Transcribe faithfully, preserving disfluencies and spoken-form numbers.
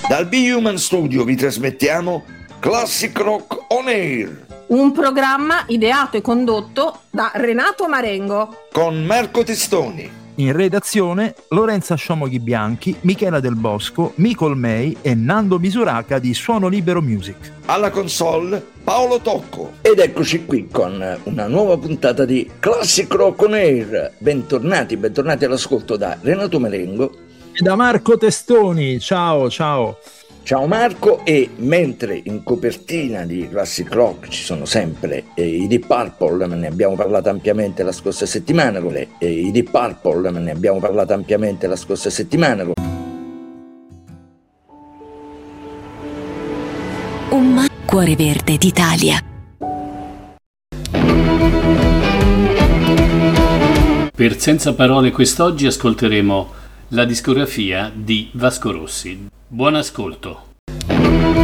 Dal B-Human Studio vi trasmettiamo Classic Rock On Air, un programma ideato e condotto da Renato Marengo con Marco Testoni. In redazione Lorenza Sciomoghi Bianchi, Michela Del Bosco, Micol May e Nando Misuraca di Suono Libero Music. Alla console Paolo Tocco. Ed eccoci qui con una nuova puntata di Classic Rock On Air. Bentornati, bentornati all'ascolto da Renato Marengo e da Marco Testoni. Ciao, ciao. Ciao Marco. E mentre in copertina di Classic Rock ci sono sempre eh, i Deep Purple, ne abbiamo parlato ampiamente la scorsa settimana, con le, eh, i Deep Purple ne abbiamo parlato ampiamente la scorsa settimana. Con... Un ma- cuore verde d'Italia. Per Senza Parole quest'oggi ascolteremo la discografia di Vasco Rossi. Buon ascolto.